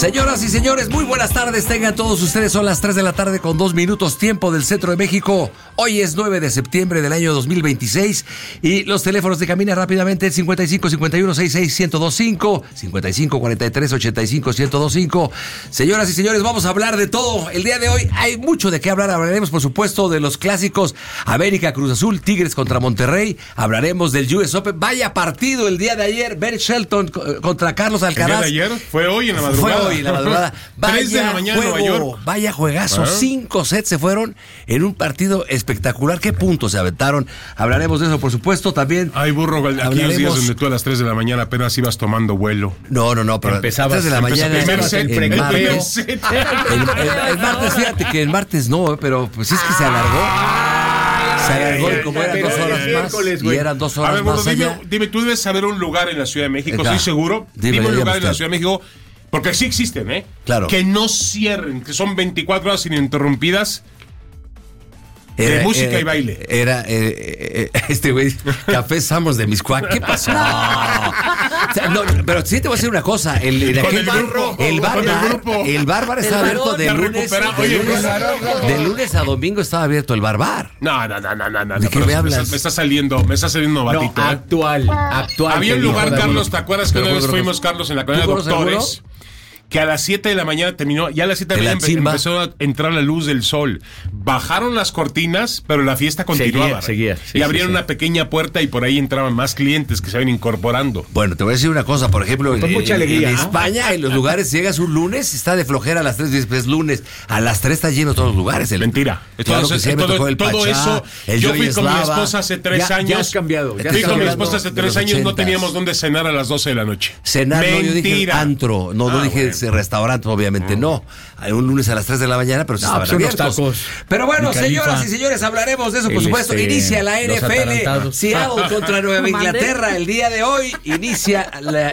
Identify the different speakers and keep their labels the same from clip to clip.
Speaker 1: Señoras y señores, muy buenas tardes. Tengan todos ustedes, son las 3 de la tarde con 2 minutos, tiempo del centro de México. Hoy es 9 de septiembre del año 2026 y los teléfonos de cabina rápidamente: 55 51 66 1025, 55 43 85 1025. Señoras y señores, vamos a hablar de todo. El día de hoy hay mucho de qué hablar. Hablaremos, por supuesto, de los clásicos América, Cruz Azul, Tigres contra Monterrey. Hablaremos del US Open. Vaya partido el día de ayer, Ben Shelton contra Carlos Alcaraz.
Speaker 2: ¿El día de ayer? Fue hoy en la madrugada.
Speaker 1: Fue hoy en la madrugada.
Speaker 2: 3 de la mañana en Nueva York.
Speaker 1: Vaya juegazo. 5 sets se fueron en un partido espectacular. ¿Qué puntos se aventaron? Hablaremos de eso, por supuesto, también.
Speaker 2: Ay, burro, aquellos días donde tú a las 3 de la mañana apenas ibas tomando vuelo.
Speaker 1: No, pero
Speaker 3: empezabas
Speaker 1: 3 de la mañana.
Speaker 2: El
Speaker 1: el martes, fíjate que el martes no, pero pues es que se alargó. Se alargó y como eran 2 horas más. Y eran 2 horas
Speaker 2: a ver,
Speaker 1: más.
Speaker 2: Dime, tú debes saber un lugar en la Ciudad de México, estoy seguro. Dime un lugar en la Ciudad de México, porque sí existen,
Speaker 1: Claro.
Speaker 2: Que no cierren, que son 24 horas ininterrumpidas. De música y baile.
Speaker 1: Era este güey, Café Samos de Miscuac. ¿Qué pasó? No, pero sí te voy a decir una cosa. El Bárbaro estaba abierto de lunes a domingo. Estaba abierto el Bárbaro.
Speaker 2: No.
Speaker 1: ¿De qué me hablas?
Speaker 2: Me está saliendo novatito.
Speaker 3: No, actual.
Speaker 2: Había un lugar, Carlos, ¿te acuerdas que una vez fuimos, Carlos, en la colonia de Doctores? Que a las 7 de la mañana terminó, ya a las 7 de la mañana empezó a entrar la luz del sol. Bajaron las cortinas, pero la fiesta continuaba.
Speaker 3: Seguía.
Speaker 2: Y abrieron una pequeña puerta y por ahí entraban más clientes que se iban incorporando.
Speaker 1: Bueno, te voy a decir una cosa, por ejemplo,
Speaker 3: mucha alegría,
Speaker 1: en España, en los lugares, llegas un lunes, está de flojera a las 3, es lunes, a las 3 está lleno todos los lugares.
Speaker 2: Mentira.
Speaker 1: Claro que sí, me tocó el
Speaker 2: todo
Speaker 1: Pachá,
Speaker 2: eso, yo fui con mi esposa hace 3 años.
Speaker 3: Ya has cambiado.
Speaker 2: Fui con mi esposa hace 3 años, no teníamos dónde cenar a las 12 de la noche.
Speaker 1: Cenar, no, yo dije antro, no dije restaurante, obviamente no. Un lunes a las 3 de la mañana, pero sí estaban abiertos.
Speaker 3: Tacos,
Speaker 1: pero bueno, señoras y señores, hablaremos de eso, por supuesto. Inicia la NFL, Seattle contra Nueva Inglaterra. El día de hoy inicia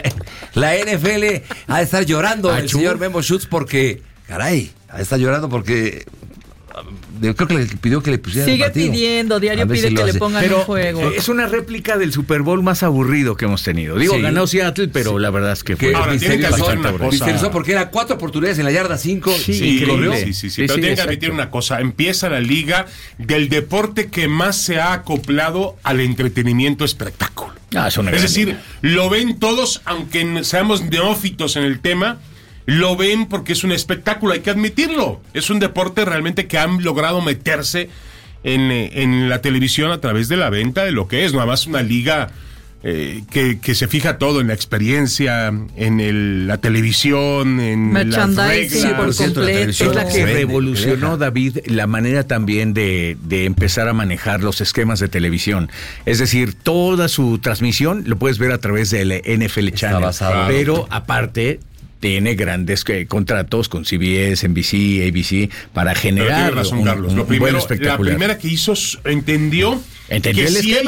Speaker 1: la NFL. Ha de estar llorando el señor Memo Schutz porque, caray, ha de estar llorando porque creo que le pidió que le pusieran
Speaker 4: Sigue
Speaker 1: el partido.
Speaker 4: pidiendo, diario pide que le pongan un juego.
Speaker 3: Es una réplica del Super Bowl más aburrido que hemos tenido. Digo, ganó Seattle, pero la verdad es que fue
Speaker 2: ahora tiene que hacer una cosa.
Speaker 1: Misterioso porque era 4 oportunidades en la yarda 5
Speaker 2: y corrió. Sí, pero tiene que
Speaker 3: exacto.
Speaker 2: admitir una cosa. Empieza la liga del deporte que más se ha acoplado al entretenimiento espectáculo. Es decir, lo ven todos, aunque seamos neófitos en el tema. Lo ven porque es un espectáculo, hay que admitirlo. Es un deporte realmente que han logrado meterse en la televisión a través de la venta de lo que es. Nada más una liga que se fija todo en la experiencia, en la televisión, en las reglas.
Speaker 4: Por completo.
Speaker 3: Es la que revolucionó, David, la manera también de empezar a manejar los esquemas de televisión. Es decir, toda su transmisión lo puedes ver a través del NFL Channel. Pero aparte tiene grandes contratos con CBS, NBC, ABC para generar
Speaker 2: tiene razón, Carlos.
Speaker 3: un buen espectacular.
Speaker 2: La primera que hizo entendió que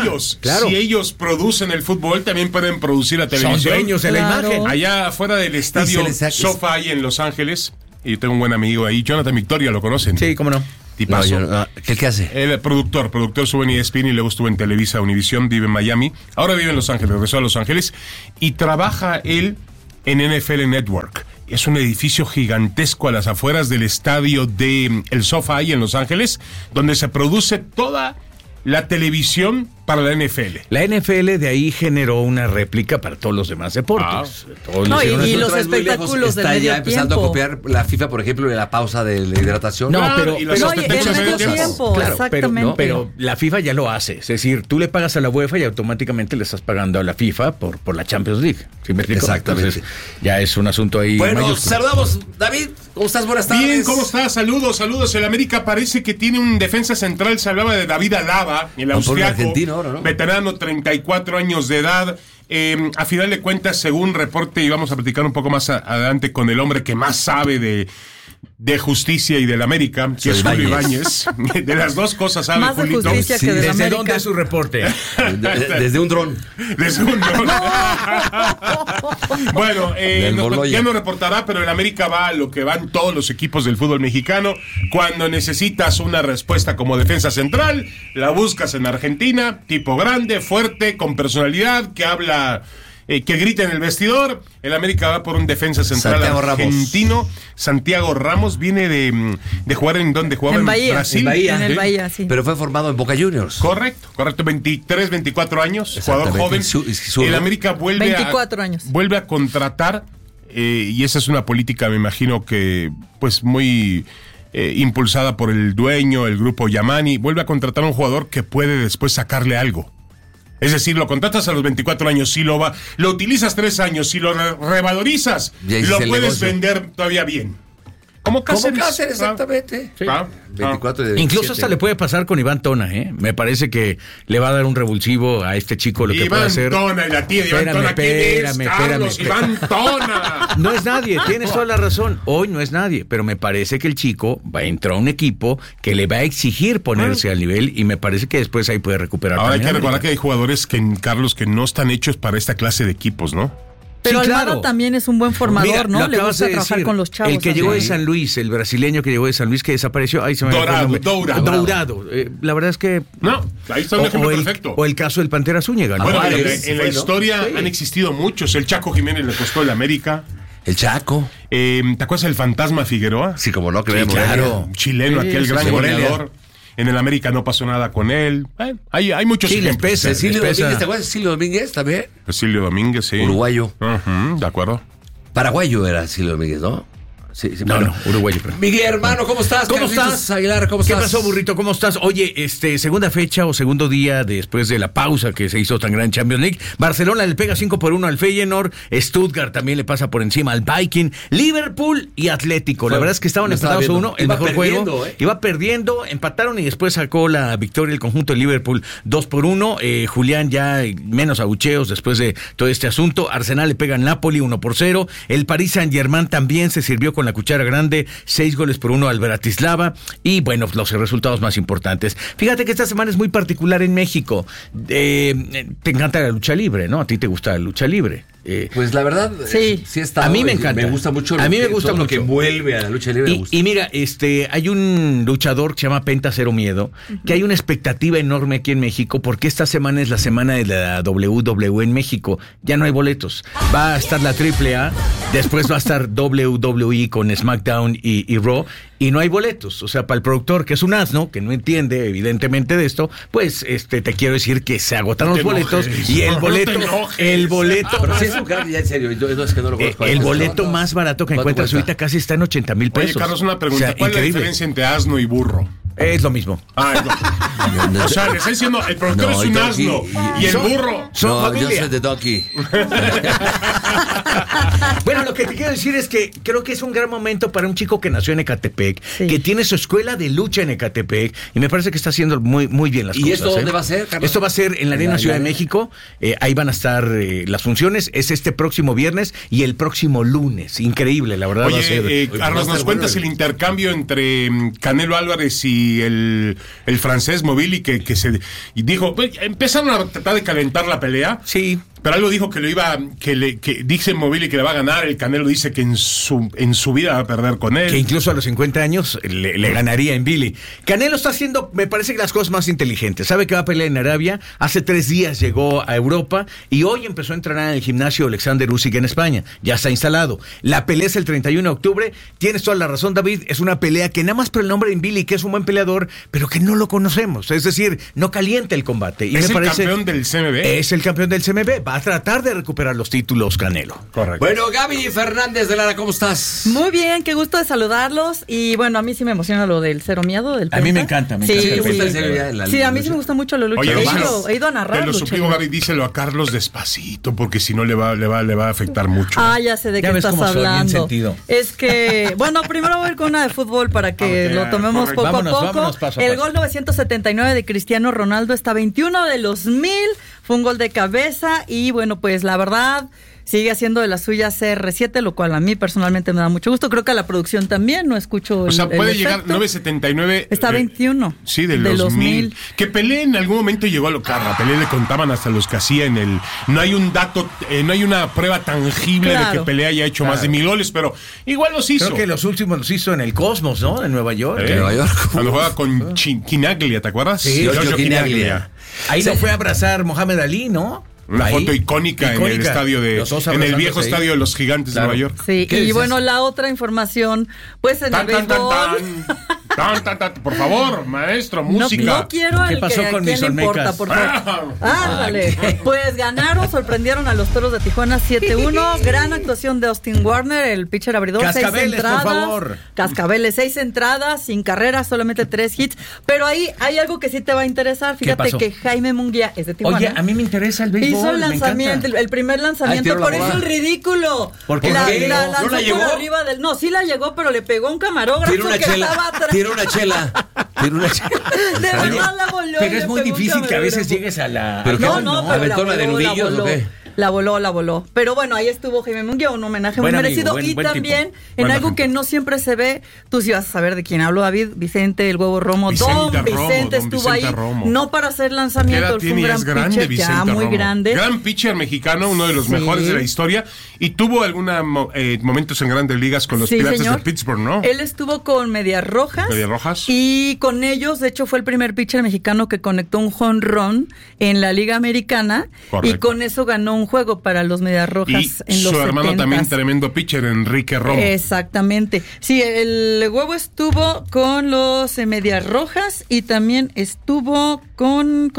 Speaker 2: si ellos producen el fútbol, también pueden producir la televisión.
Speaker 3: Son dueños de la imagen.
Speaker 2: Allá afuera del estadio SoFi en Los Ángeles, y tengo un buen amigo ahí, Jonathan Victoria, ¿lo conocen?
Speaker 3: Sí, cómo no.
Speaker 2: Tipazo.
Speaker 1: ¿Qué hace?
Speaker 2: El productor estuvo en ESPN y luego estuvo en Televisa Univisión, vive en Miami, ahora vive en Los Ángeles, regresó a Los Ángeles y trabaja él en NFL Network. Es un edificio gigantesco a las afueras del estadio de el SoFi en Los Ángeles, donde se produce toda la televisión para la NFL.
Speaker 3: La NFL de ahí generó una réplica para todos los demás deportes.
Speaker 4: Y los espectáculos de medio tiempo.
Speaker 1: Empezando a copiar la FIFA, por ejemplo, de la pausa de la hidratación.
Speaker 3: Pero la FIFA ya lo hace. Es decir, tú le pagas a la UEFA y automáticamente le estás pagando a la FIFA por la Champions League. ¿Sí me explico?
Speaker 1: Exactamente.
Speaker 3: Entonces, ya es un asunto ahí
Speaker 1: mayúsculo. Saludamos, David. ¿Cómo estás? Buenas tardes.
Speaker 2: Bien, ¿cómo estás? Saludos. El América parece que tiene un defensa central. Se hablaba de David Alaba, el austriaco, veterano, 34 años de edad. A final de cuentas, según reporte, y vamos a platicar un poco más adelante con el hombre que más sabe de justicia y del América, que es Julio Ibáñez. De las dos cosas sabe
Speaker 4: más
Speaker 2: Julito.
Speaker 4: Justicia que
Speaker 3: ¿Desde
Speaker 4: América.
Speaker 3: dónde es su reporte?
Speaker 1: Desde un dron.
Speaker 2: Bueno, ya no reportará, pero el América va a lo que van todos los equipos del fútbol mexicano. Cuando necesitas una respuesta como defensa central, la buscas en Argentina, tipo grande, fuerte, con personalidad, que habla que grita en el vestidor. El América va por un defensa central argentino. Santiago Ramos viene de jugar en donde jugaba en Brasil.
Speaker 4: En el Bahía, sí.
Speaker 1: Pero fue formado en Boca Juniors.
Speaker 2: Correcto, 23, 24 años, jugador joven. El América vuelve a contratar, y esa es una política, me imagino que pues muy impulsada por el dueño, el grupo Yamani. Vuelve a contratar a un jugador que puede después sacarle algo. Es decir, lo contratas a los 24 años, si lo utilizas 3 años, si lo revalorizas, lo puedes vender todavía bien.
Speaker 1: Como Cáceres, exactamente.
Speaker 3: Sí. 24 de incluso hasta le puede pasar con Iván Tona, Me parece que le va a dar un revulsivo a este chico lo que puede hacer.
Speaker 2: Tona, y la tía de Iván Tona,
Speaker 3: espérame.
Speaker 2: Iván Tona.
Speaker 3: No es nadie, tienes toda la razón. Hoy no es nadie, pero me parece que el chico va a entrar a un equipo que le va a exigir ponerse al nivel y me parece que después ahí puede recuperar.
Speaker 2: Ahora hay que recordar que hay jugadores que no están hechos para esta clase de equipos, ¿no?
Speaker 4: Pero sí, Almada también es un buen formador, ¿no? Le gusta trabajar con los chavos.
Speaker 3: El que llegó de San Luis, el brasileño que llegó de San Luis, que desapareció. Ahí se me Dourado. La verdad es que...
Speaker 2: No, ahí está un ejemplo perfecto.
Speaker 3: O el caso del Pantera Zúñiga, ¿no?
Speaker 2: Bueno, en la historia han existido muchos. El Chaco Jiménez le costó el América.
Speaker 1: El Chaco.
Speaker 2: ¿Te acuerdas del Fantasma Figueroa?
Speaker 1: Sí, como no, que
Speaker 2: claro. Chileno, aquel gran goleador. En el América no pasó nada con él. Hay muchos ejemplos.
Speaker 1: Cecilio Domínguez, ¿te acuerdas de Cecilio Domínguez también?
Speaker 2: Cecilio Domínguez, sí.
Speaker 1: Uruguayo.
Speaker 2: De acuerdo.
Speaker 1: Paraguayo era Cecilio Domínguez, ¿no?
Speaker 3: Sí, no, uruguayo. Pero...
Speaker 1: Miguel, hermano, ¿cómo estás?
Speaker 3: ¿Cómo estás?
Speaker 1: Aguilar, ¿cómo estás?
Speaker 3: ¿Qué pasó, burrito? ¿Cómo estás? Oye, segunda fecha o segundo día después de la pausa que se hizo tan gran Champions League. Barcelona le pega 5-1 al Feyenoord. Stuttgart también le pasa por encima al Viking. Liverpool y Atlético. La verdad es que estaban empatados a 1. El mejor juego. Iba perdiendo, empataron y después sacó la victoria el conjunto de Liverpool 2-1. Julián ya menos abucheos después de todo este asunto. Arsenal le pega al Napoli 1-0. El Paris Saint-Germain también se sirvió con la cuchara grande, 6-1 al Bratislava y bueno, los resultados más importantes. Fíjate que esta semana es muy particular en México. Te encanta la lucha libre, ¿no? A ti te gusta la lucha libre.
Speaker 1: Pues la verdad, sí está.
Speaker 3: A mí me encanta.
Speaker 1: Me gusta mucho
Speaker 3: lo
Speaker 1: que vuelve a la lucha libre.
Speaker 3: Y mira, hay un luchador que se llama Penta Cero Miedo, que hay una expectativa enorme aquí en México, porque esta semana es la semana de la WWE en México. Ya no hay boletos. Va a estar la AAA, después va a estar WWE con SmackDown y Raw, y no hay boletos. O sea, para el productor, que es un asno, que no entiende evidentemente de esto, pues te quiero decir que se agotaron los boletos y el boleto
Speaker 1: ya en serio, no es que no lo conozco.
Speaker 3: El boleto más barato que encuentras ahorita casi está en 80,000 pesos.
Speaker 2: Oye, Carlos, una pregunta. O sea, ¿cuál es la diferencia entre asno y burro?
Speaker 3: Es lo mismo.
Speaker 2: O sea, le está diciendo, el productor es un asno y el burro
Speaker 1: son familia. Yo soy de Donkey.
Speaker 3: Bueno, lo que te quiero decir es que creo que es un gran momento para un chico que nació en Ecatepec, que tiene su escuela de lucha en Ecatepec, y me parece que está haciendo muy, muy bien las cosas.
Speaker 1: ¿Y esto dónde va a ser, Carlos?
Speaker 3: Esto va a ser en la Arena Ciudad de México. Ahí van a estar las funciones. Es este próximo viernes y el próximo lunes. Increíble, la verdad.
Speaker 2: Oye, Carlos, ¿nos cuentas el intercambio entre Canelo Álvarez y el francés Mobilly que se dijo, empezaron a tratar de calentar la pelea?
Speaker 3: Sí.
Speaker 2: Pero algo dijo que dice Mobilly que le va a ganar. El Canelo dice que en su vida va a perder con él.
Speaker 3: Que incluso a los 50 años le ganaría en Billy. Canelo está haciendo, me parece, que las cosas más inteligentes. Sabe que va a pelear en Arabia. Hace 3 días llegó a Europa y hoy empezó a entrenar en el gimnasio Alexander Usyk en España. Ya está instalado. La pelea es el 31 de octubre. Tienes toda la razón, David. Es una pelea que nada más por el nombre de Billy, que es un buen peleador, pero que no lo conocemos. Es decir, no calienta el combate. Y
Speaker 2: es el campeón del CMB.
Speaker 3: Es el campeón del CMB. Va a tratar de recuperar los títulos, Canelo.
Speaker 2: Correcto.
Speaker 1: Bueno, Gaby Fernández de Lara, ¿cómo estás?
Speaker 4: Muy bien, qué gusto de saludarlos. Y bueno, a mí sí me emociona lo del Cero Miedo.
Speaker 3: A mí me encanta.
Speaker 4: Sí, a mí sí me gusta mucho la lucha.
Speaker 2: Oye,
Speaker 4: he ido a narrar.
Speaker 2: Te lo suplico, Gaby, díselo a Carlos despacito, porque si no le va a afectar mucho.
Speaker 4: Ya sé de qué estás hablando. Es que, bueno, primero voy a ir con una de fútbol para que lo tomemos poco a poco. El gol 979 de Cristiano Ronaldo está 21 de los 1000. Fue un gol de cabeza y bueno, pues la verdad sigue haciendo de las suyas CR7, lo cual a mí personalmente me da mucho gusto. Creo que a la producción también, no escucho
Speaker 2: O sea, puede llegar 979.
Speaker 4: Está 21.
Speaker 2: Sí, de los 1000. Que Pelé en algún momento llegó a Locarra. Pelé le contaban hasta los que hacía en el... No hay un dato, no hay una prueba tangible de que Pelé haya hecho más de 1000 goles, pero igual los hizo.
Speaker 3: Creo que los últimos los hizo en el Cosmos, ¿no? En Nueva York.
Speaker 1: En Nueva York.
Speaker 2: Cuando jugaba con Quinaglia, ¿te acuerdas?
Speaker 1: Sí, Giorgio Quinaglia.
Speaker 3: Ahí no fue a abrazar Mohamed Ali, ¿no?
Speaker 2: Una foto icónica en el estadio en el viejo estadio de los Gigantes de Nueva York.
Speaker 4: Sí, y bueno, la otra información, pues en el béisbol.
Speaker 2: Por favor, maestro, música.
Speaker 4: No quiero al
Speaker 3: ¿Qué pasó con mis Olmecas?
Speaker 4: Por favor. Ándale. Pues ganaron, sorprendieron a los Toros de Tijuana 7-1. Gran actuación de Austin Warner, el pitcher abridor.
Speaker 3: Cascabeles,
Speaker 4: 6 entradas.
Speaker 3: por favor.
Speaker 4: Cascabeles, 6 entradas, sin carreras, solamente 3 hits. Pero ahí hay algo que sí te va a interesar. Fíjate que Jaime Munguía es de Tijuana.
Speaker 3: Oye, a mí me interesa el béisbol.
Speaker 4: Hizo el lanzamiento, el primer lanzamiento, por eso el ridículo.
Speaker 3: ¿Por qué?
Speaker 4: ¿No la llegó? No, sí la llegó, pero le pegó un camarógrafo que estaba atrás.
Speaker 1: Tira una chela.
Speaker 4: De verdad la voló.
Speaker 3: Pero es muy difícil que a veces llegues a la...
Speaker 4: No,
Speaker 1: ¿aventó la de nudillos o qué?
Speaker 4: La voló. Pero bueno, ahí estuvo Jaime Munguía, un homenaje muy merecido. Y también, en algo que no siempre se ve, tú sí vas a saber de quién hablo, David, Vicente, el Huevo Romo. Vicente estuvo ahí, no para hacer lanzamiento, fue un gran pitcher, ya muy grande.
Speaker 2: Gran pitcher mexicano, uno de los mejores de la historia, y tuvo algunos momentos en Grandes Ligas con los Piratas de Pittsburgh, ¿no?
Speaker 4: Él estuvo con Medias Rojas. Y con ellos, de hecho, fue el primer pitcher mexicano que conectó un jonrón en la Liga Americana. Correcto. Y con eso ganó un juego para los Medias Rojas en los 70s.
Speaker 2: Su hermano también tremendo pitcher, Enrique Romo.
Speaker 4: Exactamente. Sí, el Huevo estuvo con los Medias Rojas y también estuvo con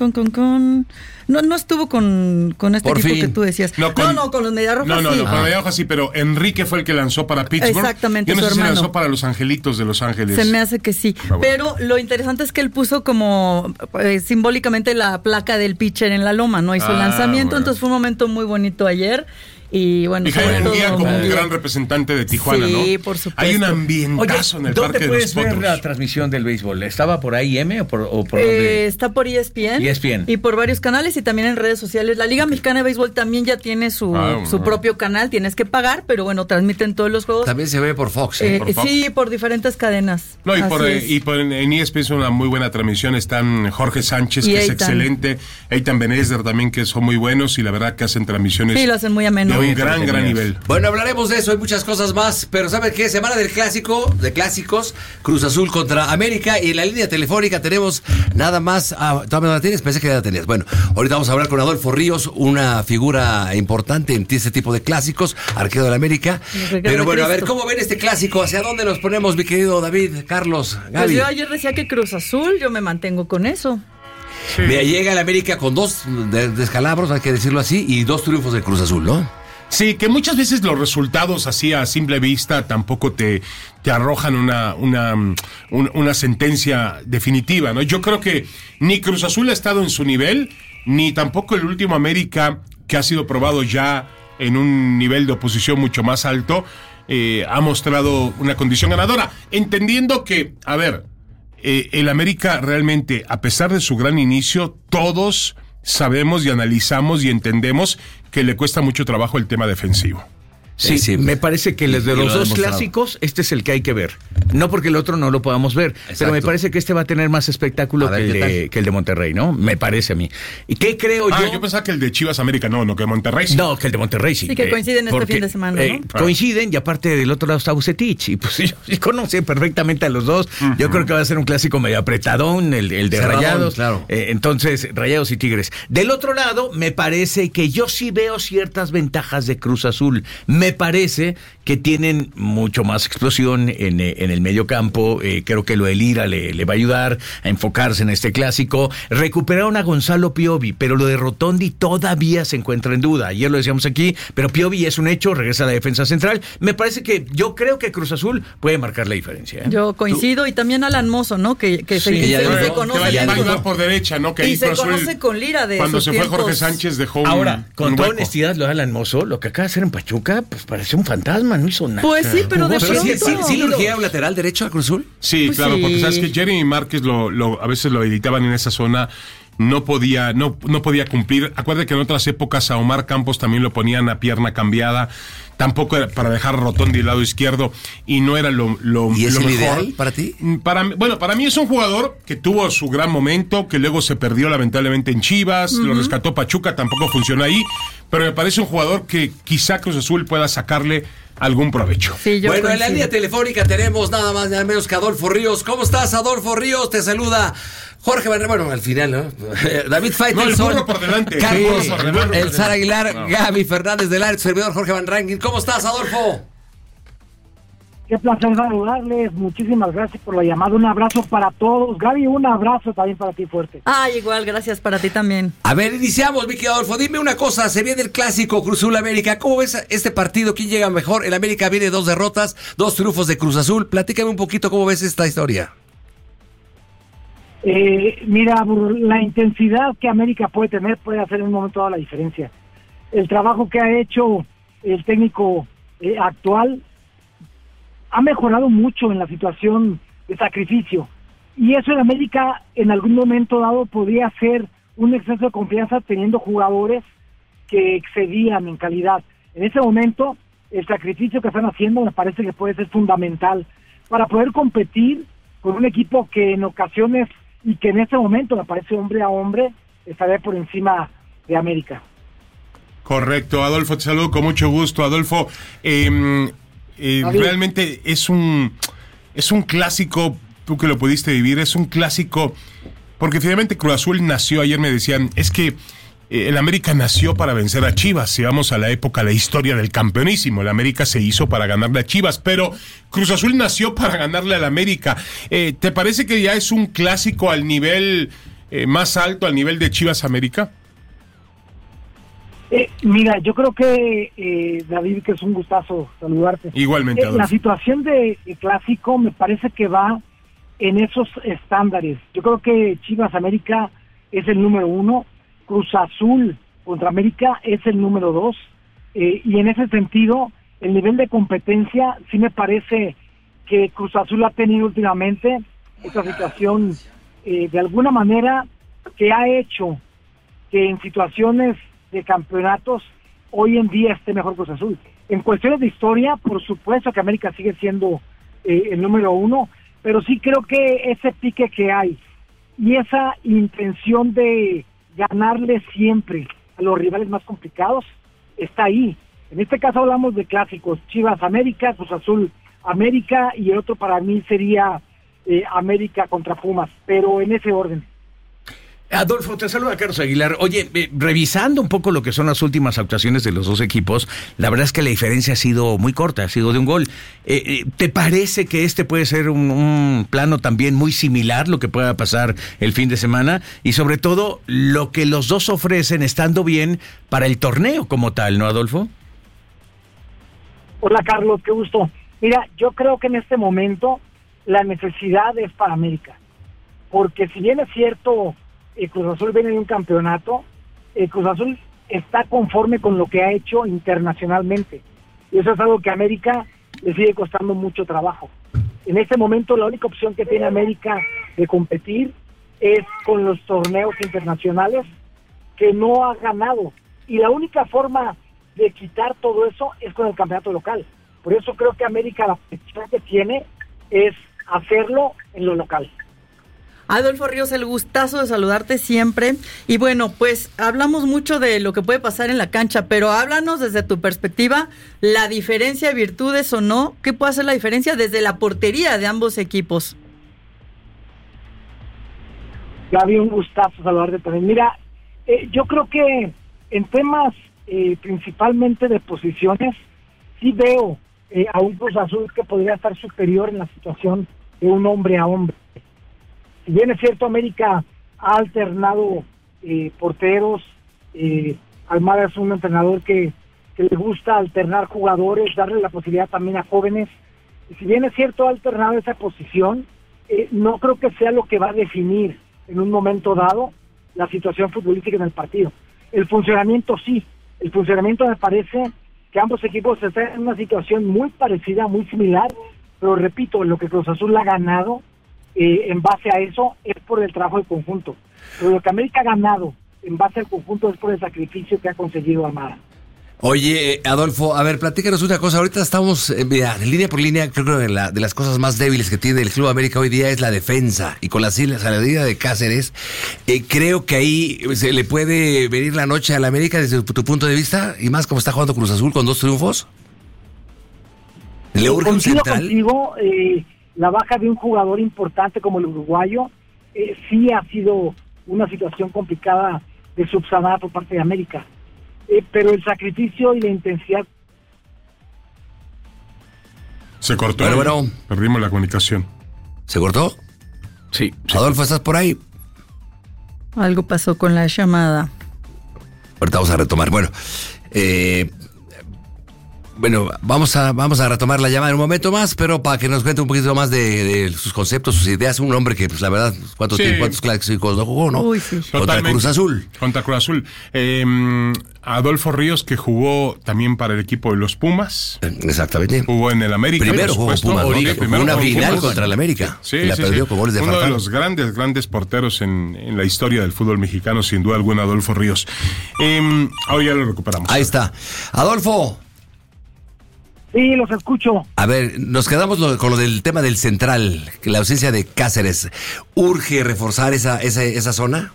Speaker 4: no estuvo con este equipo que tú decías. No, con los Medias Rojas.
Speaker 2: No, con Medias Rojas sí, pero Enrique fue el que lanzó para Pittsburgh.
Speaker 4: Exactamente,
Speaker 2: yo no
Speaker 4: su
Speaker 2: sé
Speaker 4: hermano.
Speaker 2: Si lanzó para los Angelitos de Los Ángeles.
Speaker 4: Se me hace que sí. Pero lo interesante es que él puso como simbólicamente la placa del pitcher en la loma, ¿no? Hizo el lanzamiento, entonces fue un momento muy bonito ayer. Y bueno,
Speaker 2: y Jaime Munguía como un gran representante de Tijuana, ¿no?
Speaker 4: Sí, por supuesto.
Speaker 2: Hay un ambientazo en el Parque de los Potros.
Speaker 3: ¿Dónde puedes ver la transmisión del béisbol? ¿Estaba por ahí o por dónde?
Speaker 4: Está por ESPN. Y por varios canales y también en redes sociales. La Liga Mexicana de Béisbol también ya tiene su propio canal. Tienes que pagar, pero bueno, transmiten todos los juegos.
Speaker 1: También se ve por Fox,
Speaker 4: por Fox. Sí, por diferentes cadenas.
Speaker 2: No, en ESPN es una muy buena transmisión. Están Jorge Sánchez, que es excelente. Eitan Benezder también, que son muy buenos y la verdad que hacen transmisiones.
Speaker 4: Sí, lo hacen muy ameno.
Speaker 2: De un gran nivel.
Speaker 1: Bueno, hablaremos de eso y muchas cosas más, pero ¿saben qué? Semana del clásico, de clásicos, Cruz Azul contra América, y en la línea telefónica tenemos nada más, ¿todavía no la tienes? Pensé que ya la tenías. Bueno, ahorita vamos a hablar con Adolfo Ríos, una figura importante en este tipo de clásicos, arquero de la América, pero bueno, a ver, ¿cómo ven este clásico? ¿Hacia dónde nos ponemos, mi querido David, Carlos, Gaby?
Speaker 4: Pues yo ayer decía que Cruz Azul, yo me mantengo con eso.
Speaker 1: Sí. Mira, llega la América con 2 descalabros, hay que decirlo así, y 2 triunfos de Cruz Azul, ¿no?
Speaker 2: Sí, que muchas veces los resultados así a simple vista tampoco te arrojan una sentencia definitiva, ¿no? Yo creo que ni Cruz Azul ha estado en su nivel, ni tampoco el último América, que ha sido probado ya en un nivel de oposición mucho más alto, ha mostrado una condición ganadora, entendiendo que, a ver, el América realmente, a pesar de su gran inicio, todos sabemos y analizamos y entendemos que le cuesta mucho trabajo el tema defensivo.
Speaker 3: Sí, me parece que de los dos clásicos, este es el que hay que ver. No porque el otro no lo podamos ver, pero me parece que este va a tener más espectáculo que el de Monterrey, ¿no? Me parece a mí. ¿Y qué creo yo?
Speaker 2: Yo pensaba que el de Chivas América no que Monterrey sí.
Speaker 3: No, que el de Monterrey sí.
Speaker 4: Sí, que coinciden este fin de semana, ¿no?
Speaker 3: Coinciden, y aparte del otro lado está Vucetich, y pues yo conoce perfectamente a los dos. Uh-huh. Yo creo que va a ser un clásico medio apretadón, el de Cerradón, Rayados. Claro. Entonces, Rayados y Tigres. Del otro lado, me parece que yo sí veo ciertas ventajas de Cruz Azul. Me parece que tienen mucho más explosión en el medio campo. Creo que lo de Lira le va a ayudar a enfocarse en este clásico. Recuperaron a Gonzalo Piovi, pero lo de Rotondi todavía se encuentra en duda. Ayer lo decíamos aquí, pero Piovi es un hecho, regresa a la defensa central. Me parece que yo creo que Cruz Azul puede marcar la diferencia.
Speaker 4: Yo coincido, y también Alan Mozo, ¿no? Que se conoce.
Speaker 2: Que va a por derecha, ¿no? Que
Speaker 4: y se conoce con Lira de
Speaker 2: cuando se fue Jorge Sánchez dejó
Speaker 3: Ahora, con toda honestidad, lo de Alan Mozo, lo que acaba de hacer en Pachuca, pues parece un fantasma, no hizo nada.
Speaker 4: Pues sí, pero de pronto...
Speaker 1: ¿Sí le urgía un lateral derecho a Cruz Azul?
Speaker 2: Sí, pues claro, porque sabes que Jeremy Márquez a veces lo editaban en esa zona, no podía cumplir. Acuérdate que en otras épocas a Omar Campos también lo ponían a pierna cambiada, tampoco era para dejar Rotondi del lado izquierdo, y no era lo
Speaker 1: ¿Y es
Speaker 2: lo
Speaker 1: el
Speaker 2: mejor
Speaker 1: ideal para ti?
Speaker 2: Para mí es un jugador que tuvo su gran momento, que luego se perdió lamentablemente en Chivas, lo rescató Pachuca, tampoco funcionó ahí, pero me parece un jugador que quizá Cruz Azul pueda sacarle algún provecho.
Speaker 4: Sí,
Speaker 1: bueno, en la línea telefónica tenemos nada más nada menos que Adolfo Ríos. ¿Cómo estás, Adolfo Ríos? Te saluda Jorge Van Rankin, bueno, al final, ¿no? David Faitelson.
Speaker 2: No, el burro por delante.
Speaker 1: Carlos, el Sara Aguilar, Gaby Fernández del Área, servidor Jorge Van Rankin. ¿Cómo estás, Adolfo?
Speaker 5: Qué placer saludarles, muchísimas gracias por la llamada, un abrazo para todos. Gaby, un abrazo también para ti fuerte.
Speaker 4: Igual, gracias para ti también.
Speaker 1: A ver, iniciamos, Vicky Adolfo, dime una cosa, se viene el clásico Cruz Azul América, ¿cómo ves este partido? ¿Quién llega mejor? El América viene 2 derrotas, 2 triunfos de Cruz Azul, platícame un poquito cómo ves esta historia.
Speaker 5: Mira, la intensidad que América puede tener puede hacer en un momento toda la diferencia. El trabajo que ha hecho el técnico actual ha mejorado mucho en la situación de sacrificio, y eso en América en algún momento dado podría ser un exceso de confianza teniendo jugadores que excedían en calidad. En ese momento el sacrificio que están haciendo me parece que puede ser fundamental para poder competir con un equipo que en ocasiones y que en ese momento me parece hombre a hombre estaría por encima de América.
Speaker 2: Correcto, Adolfo, te saludo con mucho gusto. Adolfo, realmente es un clásico, tú que lo pudiste vivir, es un clásico, porque finalmente Cruz Azul nació, ayer me decían, es que el América nació para vencer a Chivas, si vamos a la época, la historia del campeonísimo, el América se hizo para ganarle a Chivas, pero Cruz Azul nació para ganarle al América. ¿Te parece que ya es un clásico al nivel más alto, al nivel de Chivas América?
Speaker 5: Mira, yo creo que, David, que es un gustazo saludarte.
Speaker 2: Igualmente,
Speaker 5: la situación de clásico me parece que va en esos estándares. Yo creo que Chivas América es el número 1, Cruz Azul contra América es el número 2, y en ese sentido, el nivel de competencia sí me parece que Cruz Azul ha tenido últimamente esta situación, de alguna manera, que ha hecho que en situaciones de campeonatos hoy en día esté mejor Cruz Azul. En cuestiones de historia, por supuesto que América sigue siendo el número 1, pero sí creo que ese pique que hay y esa intención de ganarle siempre a los rivales más complicados está ahí. En este caso hablamos de clásicos, Chivas América, Cruz Azul América, y el otro para mí sería América contra Pumas, pero en ese orden.
Speaker 3: Adolfo, te saluda Carlos Aguilar. Oye, revisando un poco lo que son las últimas actuaciones de los dos equipos, la verdad es que la diferencia ha sido muy corta, ha sido de un gol. ¿Te parece que este puede ser un plano también muy similar, lo que pueda pasar el fin de semana? Y sobre todo, lo que los dos ofrecen estando bien para el torneo como tal, ¿no, Adolfo?
Speaker 5: Hola, Carlos, qué gusto. Mira, yo creo que en este momento la necesidad es para América, porque si bien es cierto, Cruz Azul viene de un campeonato, Cruz Azul está conforme con lo que ha hecho internacionalmente, y eso es algo que a América le sigue costando mucho trabajo. En este momento la única opción que tiene América de competir es con los torneos internacionales que no ha ganado, y la única forma de quitar todo eso es con el campeonato local. Por eso creo que América la opción que tiene es hacerlo en lo local.
Speaker 4: Adolfo Ríos, el gustazo de saludarte siempre. Y bueno, pues hablamos mucho de lo que puede pasar en la cancha, pero háblanos desde tu perspectiva, la diferencia, virtudes o no, ¿qué puede hacer la diferencia desde la portería de ambos equipos?
Speaker 5: Gaby, un gustazo saludarte también. Mira, yo creo que en temas principalmente de posiciones, sí veo a un Cruz Azul que podría estar superior en la situación de un hombre a hombre. Si bien es cierto, América ha alternado porteros, Almada es un entrenador que le gusta alternar jugadores, darle la posibilidad también a jóvenes, y si bien es cierto, ha alternado esa posición, no creo que sea lo que va a definir en un momento dado la situación futbolística en el partido. El funcionamiento sí, el funcionamiento me parece que ambos equipos están en una situación muy parecida, muy similar, pero repito, lo que Cruz Azul ha ganado en base a eso es por el trabajo del conjunto, pero lo que América ha ganado en base al conjunto es por el sacrificio que ha conseguido Almada.
Speaker 1: Oye, Adolfo, a ver, platícanos una cosa. Ahorita estamos, mira, línea por línea, creo que de las cosas más débiles que tiene el Club América hoy día es la defensa, y con la salida de Cáceres, creo que ahí se le puede venir la noche a la América desde tu punto de vista, y más como está jugando Cruz Azul con 2 triunfos. ¿Le urge un central?
Speaker 5: Contigo, la baja de un jugador importante como el uruguayo sí ha sido una situación complicada de subsanar por parte de América. Pero el sacrificio y la intensidad...
Speaker 2: Se cortó.
Speaker 1: Bueno.
Speaker 2: Perdimos la comunicación.
Speaker 1: ¿Se cortó?
Speaker 3: Sí.
Speaker 1: Adolfo, ¿estás por ahí?
Speaker 4: Algo pasó con la llamada.
Speaker 1: Ahorita vamos a retomar. Bueno, vamos a retomar la llamada en un momento más, pero para que nos cuente un poquito más de sus conceptos, sus ideas. Un hombre que, pues la verdad, ¿cuántos clásicos no jugó, no?
Speaker 4: Uy, sí.
Speaker 1: Contra Cruz Azul.
Speaker 2: Contra Cruz Azul. Adolfo Ríos, que jugó también para el equipo de los Pumas.
Speaker 1: Exactamente.
Speaker 2: Jugó en el América.
Speaker 1: Primero jugó Pumas, jugó una final contra el América.
Speaker 2: Sí,
Speaker 1: la perdió con goles de
Speaker 2: Uno
Speaker 1: Farfán.
Speaker 2: de los grandes porteros en la historia del fútbol mexicano, sin duda alguna, Adolfo Ríos. Ahora ya lo recuperamos.
Speaker 1: Ahí está. Adolfo.
Speaker 5: Sí, los escucho.
Speaker 1: A ver, nos quedamos con lo del tema del central, la ausencia de Cáceres. ¿Urge reforzar esa zona?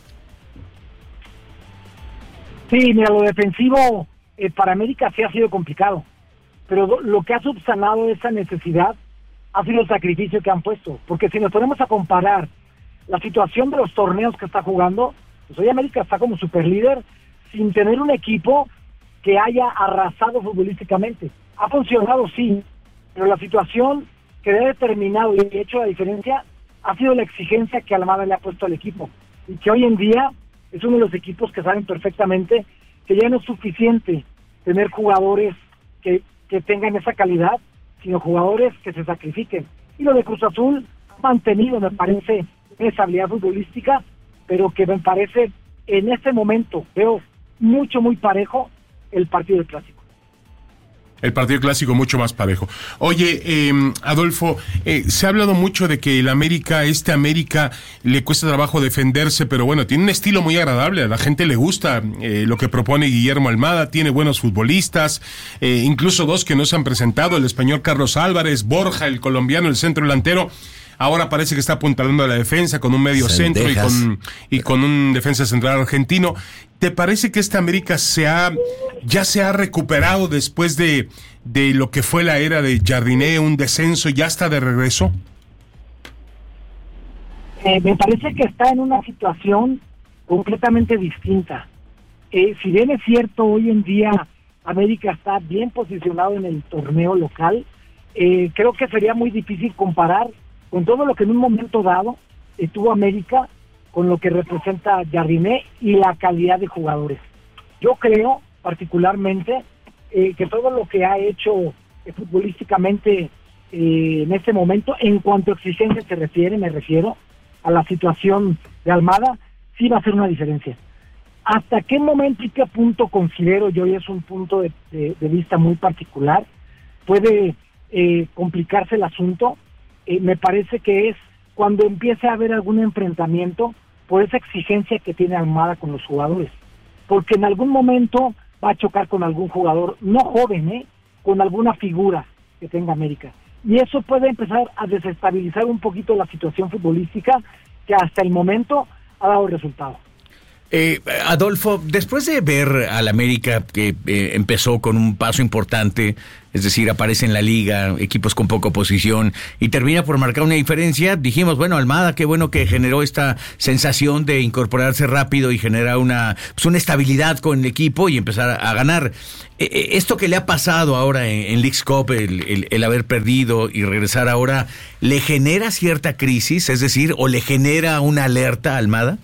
Speaker 5: Sí, mira, lo defensivo para América sí ha sido complicado, pero lo que ha subsanado esa necesidad ha sido el sacrificio que han puesto, porque si nos ponemos a comparar la situación de los torneos que está jugando, pues hoy América está como superlíder sin tener un equipo que haya arrasado futbolísticamente. Ha funcionado, sí, pero la situación que ha determinado y hecho la diferencia ha sido la exigencia que Almada le ha puesto al equipo, y que hoy en día es uno de los equipos que saben perfectamente que ya no es suficiente tener jugadores que tengan esa calidad, sino jugadores que se sacrifiquen. Y lo de Cruz Azul ha mantenido, me parece, esa habilidad futbolística, pero que me parece, en este momento, veo muy parejo el partido del Clásico.
Speaker 2: El partido clásico mucho más parejo. Oye, Adolfo, se ha hablado mucho de que el América le cuesta trabajo defenderse, pero bueno, tiene un estilo muy agradable, a la gente le gusta lo que propone Guillermo Almada, tiene buenos futbolistas, incluso dos que no se han presentado, el español Carlos Álvarez, Borja, el colombiano, el centro delantero. Ahora parece que está apuntalando a la defensa con un medio centro y con un defensa central argentino. ¿Te parece que esta América ya se ha recuperado después de lo que fue la era de Jardiné, un descenso, ya está de regreso?
Speaker 5: Me parece que está en una situación completamente distinta. Si bien es cierto, hoy en día América está bien posicionado en el torneo local, creo que sería muy difícil comparar con todo lo que en un momento dado tuvo América con lo que representa Jardiné y la calidad de jugadores. Yo creo particularmente que todo lo que ha hecho futbolísticamente en este momento, en cuanto a exigencia se refiere, me refiero a la situación de Almada, sí va a hacer una diferencia. ¿Hasta qué momento y qué punto considero yo, y es un punto de vista muy particular, puede complicarse el asunto? Me parece que es cuando empiece a haber algún enfrentamiento por esa exigencia que tiene Almada con los jugadores, porque en algún momento va a chocar con algún jugador, no joven, con alguna figura que tenga América, y eso puede empezar a desestabilizar un poquito la situación futbolística que hasta el momento ha dado resultado.
Speaker 3: Adolfo, después de ver al América que empezó con un paso importante, es decir, aparece en la liga, equipos con poca oposición, y termina por marcar una diferencia, dijimos, bueno, Almada, qué bueno que generó esta sensación de incorporarse rápido y generar una estabilidad con el equipo y empezar a ganar. Esto que le ha pasado ahora en Leagues Cup, el haber perdido y regresar ahora, ¿le genera cierta crisis? Es decir, ¿o le genera una alerta a Almada?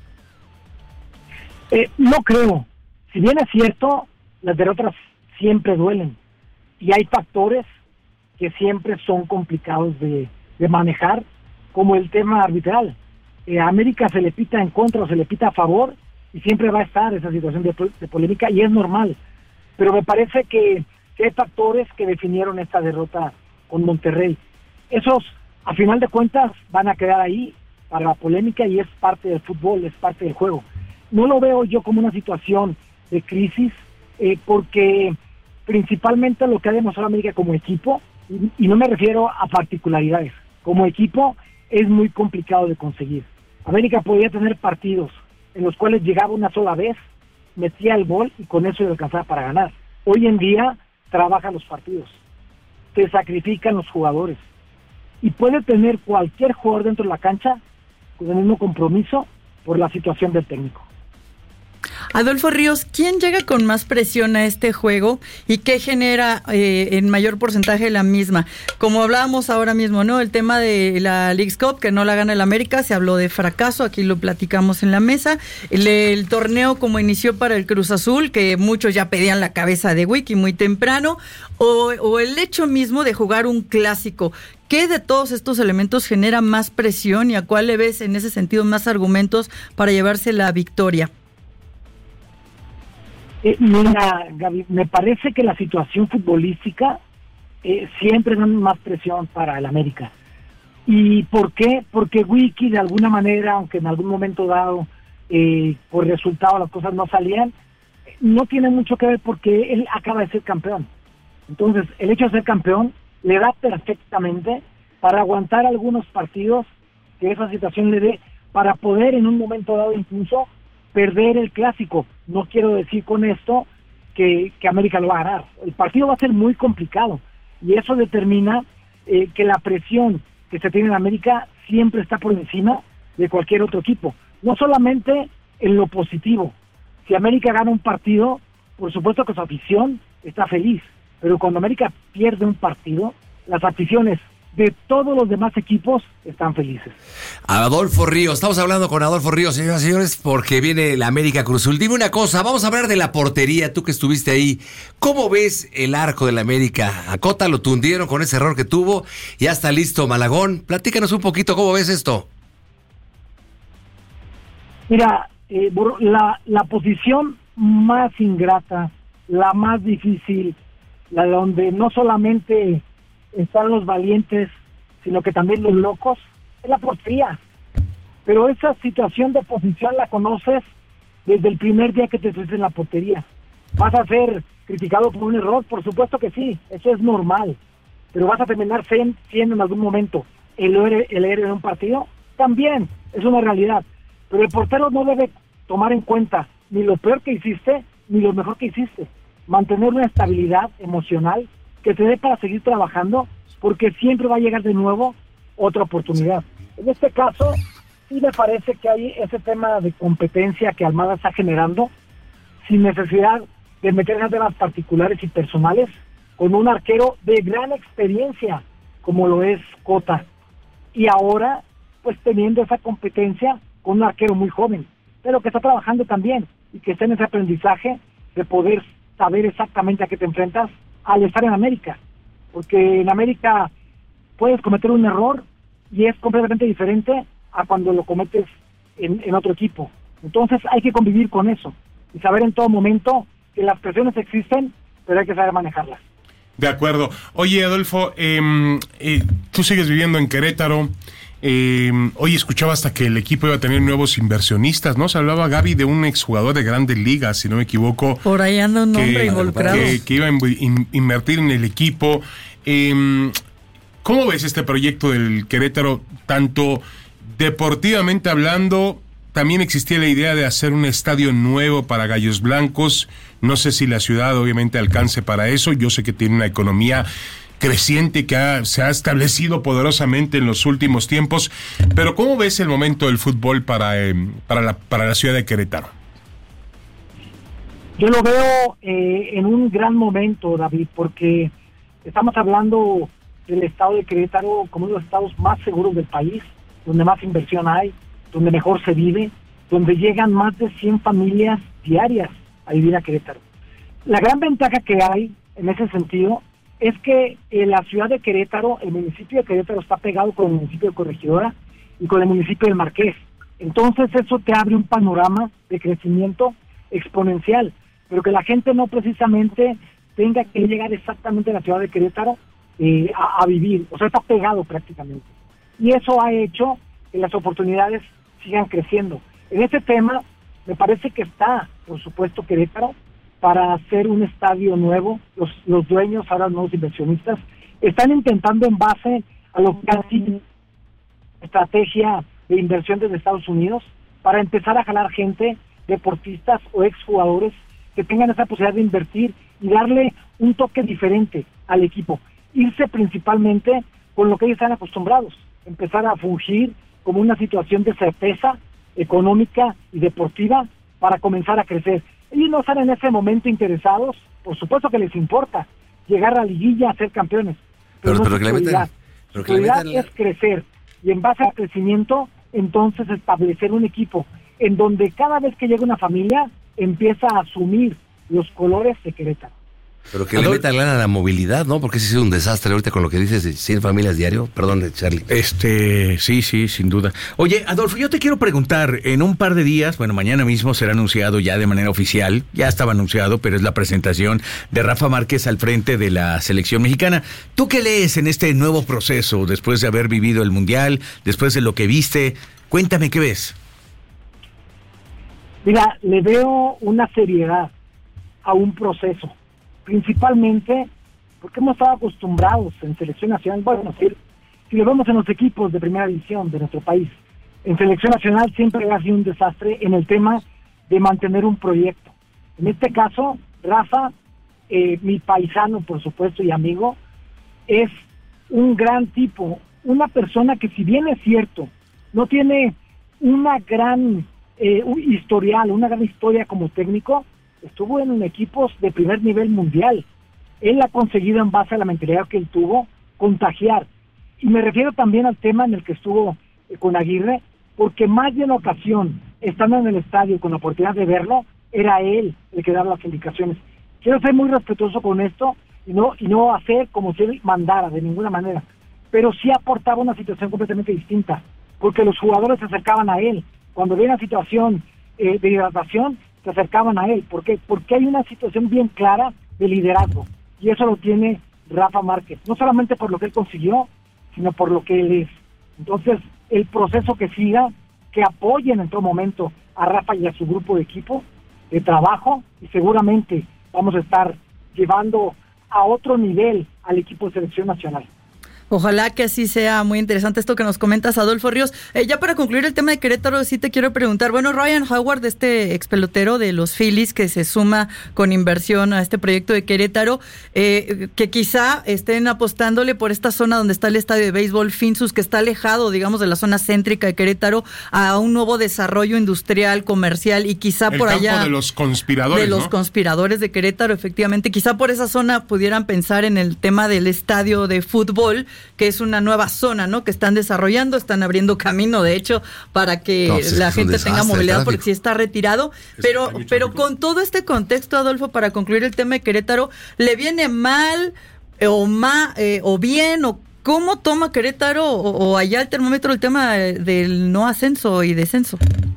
Speaker 5: No creo. Si bien es cierto, las derrotas siempre duelen y hay factores que siempre son complicados de manejar, como el tema arbitral. A América se le pita en contra o se le pita a favor y siempre va a estar esa situación de polémica, y es normal. Pero me parece que hay factores que definieron esta derrota con Monterrey. Esos, a final de cuentas, van a quedar ahí para la polémica y es parte del fútbol, es parte del juego. No lo veo yo como una situación de crisis, porque principalmente lo que ha demostrado América como equipo, y no me refiero a particularidades, como equipo es muy complicado de conseguir. América podía tener partidos en los cuales llegaba una sola vez, metía el gol y con eso le alcanzaba para ganar. Hoy en día trabajan los partidos, se sacrifican los jugadores, y puede tener cualquier jugador dentro de la cancha con el mismo compromiso por la situación del técnico.
Speaker 4: Adolfo Ríos, ¿quién llega con más presión a este juego y qué genera en mayor porcentaje la misma? Como hablábamos ahora mismo, ¿no? El tema de la Leagues Cup, que no la gana el América, se habló de fracaso, aquí lo platicamos en la mesa. El torneo como inició para el Cruz Azul, que muchos ya pedían la cabeza de Wiki muy temprano, o el hecho mismo de jugar un clásico. ¿Qué de todos estos elementos genera más presión y a cuál le ves en ese sentido más argumentos para llevarse la victoria?
Speaker 5: Mira, Gaby, me parece que la situación futbolística siempre da más presión para el América. ¿Y por qué? Porque Wiki, de alguna manera, aunque en algún momento dado, por resultado las cosas no salían, no tiene mucho que ver porque él acaba de ser campeón. Entonces, el hecho de ser campeón le da perfectamente para aguantar algunos partidos que esa situación le dé, para poder en un momento dado incluso perder el clásico. No quiero decir con esto que América lo va a ganar. El partido va a ser muy complicado y eso determina que la presión que se tiene en América siempre está por encima de cualquier otro equipo. No solamente en lo positivo. Si América gana un partido, por supuesto que su afición está feliz, pero cuando América pierde un partido, las aficiones de todos los demás equipos están felices.
Speaker 1: Adolfo Ríos, estamos hablando con Adolfo Ríos, señoras y señores, porque viene la América Cruz Azul. Dime una cosa, vamos a hablar de la portería, tú que estuviste ahí. ¿Cómo ves el arco de la América? A Cota lo tundieron con ese error que tuvo, ya está listo Malagón. Platícanos un poquito, ¿cómo ves esto?
Speaker 5: Mira, la posición más ingrata, la más difícil, la donde no solamente están los valientes, sino que también los locos, es la portería. Pero esa situación de posición la conoces desde el primer día que te subes en la portería. ¿Vas a ser criticado por un error? Por supuesto que sí, eso es normal. Pero ¿vas a terminar siendo en algún momento el héroe de un partido? También, es una realidad. Pero el portero no debe tomar en cuenta ni lo peor que hiciste, ni lo mejor que hiciste. Mantener una estabilidad emocional que te dé para seguir trabajando, porque siempre va a llegar de nuevo otra oportunidad. En este caso, sí me parece que hay ese tema de competencia que Almada está generando, sin necesidad de meter en temas particulares y personales, con un arquero de gran experiencia, como lo es Cota. Y ahora, pues teniendo esa competencia con un arquero muy joven, pero que está trabajando también, y que está en ese aprendizaje de poder saber exactamente a qué te enfrentas al estar en América, porque en América puedes cometer un error y es completamente diferente a cuando lo cometes en otro equipo. Entonces hay que convivir con eso y saber en todo momento que las presiones existen, pero hay que saber manejarlas.
Speaker 2: De acuerdo. Oye, Adolfo, tú sigues viviendo en Querétaro. Hoy escuchaba hasta que el equipo iba a tener nuevos inversionistas, ¿no? Se hablaba, Gaby, de un exjugador de Grandes Ligas, si no me equivoco.
Speaker 4: Por ahí anda un nombre involucrado.
Speaker 2: Que iba a invertir en el equipo. ¿Cómo ves este proyecto del Querétaro? Tanto deportivamente hablando, también existía la idea de hacer un estadio nuevo para Gallos Blancos. No sé si la ciudad obviamente alcance para eso. Yo sé que tiene una economía creciente que se ha establecido poderosamente en los últimos tiempos, pero ¿cómo ves el momento del fútbol para la ciudad de Querétaro?
Speaker 5: Yo lo veo en un gran momento, David, porque estamos hablando del estado de Querétaro como uno de los estados más seguros del país, donde más inversión hay, donde mejor se vive, donde llegan más de 100 familias diarias a vivir a Querétaro. La gran ventaja que hay en ese sentido es que la ciudad de Querétaro, el municipio de Querétaro está pegado con el municipio de Corregidora y con el municipio del Marqués. Entonces eso te abre un panorama de crecimiento exponencial, pero que la gente no precisamente tenga que llegar exactamente a la ciudad de Querétaro a vivir, o sea, está pegado prácticamente. Y eso ha hecho que las oportunidades sigan creciendo. En este tema, me parece que está, por supuesto, Querétaro, para hacer un estadio nuevo. Los dueños, ahora nuevos inversionistas, están intentando en base a lo que ha sido estrategia de inversión desde Estados Unidos, para empezar a jalar gente, deportistas o exjugadores que tengan esa posibilidad de invertir y darle un toque diferente al equipo. Irse principalmente con lo que ellos están acostumbrados, empezar a fungir como una situación de certeza económica y deportiva para comenzar a crecer. Ellos no están en ese momento interesados, por supuesto que les importa llegar a la liguilla a ser campeones, pero no su prioridad es crecer, y en base al crecimiento, entonces establecer un equipo en donde cada vez que llega una familia empieza a asumir los colores de Querétaro.
Speaker 1: Pero que le metan lana a la movilidad, ¿no? Porque ese ha sido un desastre ahorita con lo que dices de 100 familias diario. Perdón, Charlie.
Speaker 3: Sí, sin duda. Oye, Adolfo, yo te quiero preguntar, en un par de días, bueno, mañana mismo será anunciado ya de manera oficial, ya estaba anunciado, pero es la presentación de Rafa Márquez al frente de la selección mexicana. ¿Tú qué lees en este nuevo proceso, después de haber vivido el Mundial, después de lo que viste? Cuéntame, ¿qué ves?
Speaker 5: Mira, le veo una seriedad a un proceso, principalmente porque hemos estado acostumbrados en selección nacional, bueno, si lo vemos en los equipos de primera división de nuestro país, en selección nacional siempre ha sido un desastre en el tema de mantener un proyecto. En este caso, Rafa, mi paisano, por supuesto, y amigo, es un gran tipo, una persona que, si bien es cierto, no tiene una gran historial, una gran historia como técnico, estuvo en equipos de primer nivel mundial. Él ha conseguido, en base a la mentalidad que él tuvo, contagiar. Y me refiero también al tema en el que estuvo con Aguirre, porque más de una ocasión, estando en el estadio con la oportunidad de verlo, era él el que daba las indicaciones. Quiero ser muy respetuoso con esto y no hacer como si él mandara de ninguna manera, pero sí aportaba una situación completamente distinta, porque los jugadores se acercaban a él. Cuando había una situación de hidratación, se acercaban a él. ¿Por qué? Porque hay una situación bien clara de liderazgo, y eso lo tiene Rafa Márquez, no solamente por lo que él consiguió, sino por lo que él es. Entonces, el proceso que siga, que apoyen en todo momento a Rafa y a su grupo de equipo de trabajo, y seguramente vamos a estar llevando a otro nivel al equipo de selección nacional.
Speaker 4: Ojalá que así sea. Muy interesante esto que nos comentas, Adolfo Ríos. Ya para concluir el tema de Querétaro, sí te quiero preguntar, bueno, Ryan Howard, este expelotero de los Phillies que se suma con inversión a este proyecto de Querétaro, que quizá estén apostándole por esta zona donde está el estadio de béisbol Finsus, que está alejado, digamos, de la zona céntrica de Querétaro, a un nuevo desarrollo industrial, comercial, y quizá por allá... El campo
Speaker 2: de los conspiradores,
Speaker 4: de los conspiradores de Querétaro, efectivamente. Quizá por esa zona pudieran pensar en el tema del estadio de fútbol, que es una nueva zona, ¿no? Que están desarrollando, están abriendo camino, de hecho, para que la gente tenga movilidad, porque sí está retirado. Pero con todo este contexto, Adolfo, para concluir el tema de Querétaro, ¿le viene mal o bien, o cómo toma Querétaro o allá el termómetro el tema del no ascenso y descenso?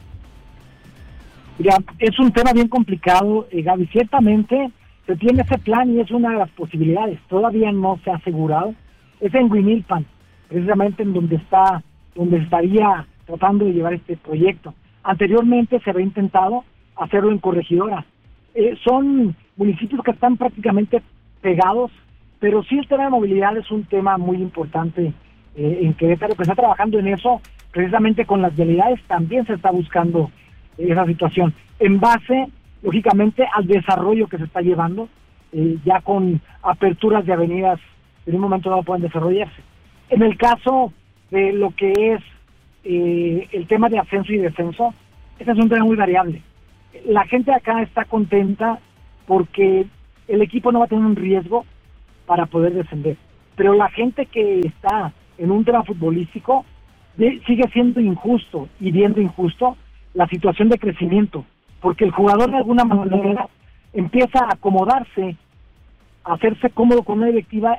Speaker 5: Mira, es un tema bien complicado, Gaby. Ciertamente se tiene ese plan y es una de las posibilidades. Todavía no se ha asegurado. Es en Huimilpan, precisamente en donde estaría tratando de llevar este proyecto. Anteriormente se había intentado hacerlo en Corregidora. Son municipios que están prácticamente pegados, pero sí el tema de movilidad es un tema muy importante en Querétaro, que está trabajando en eso, precisamente con las vialidades también se está buscando esa situación, en base, lógicamente, al desarrollo que se está llevando, ya con aperturas de avenidas en un momento dado pueden desarrollarse. En el caso de lo que es el tema de ascenso y descenso, este es un tema muy variable. La gente acá está contenta porque el equipo no va a tener un riesgo para poder descender, pero la gente que está en un tema futbolístico sigue siendo injusto y viendo injusto la situación de crecimiento, porque el jugador de alguna manera empieza a acomodarse, a hacerse cómodo con una directiva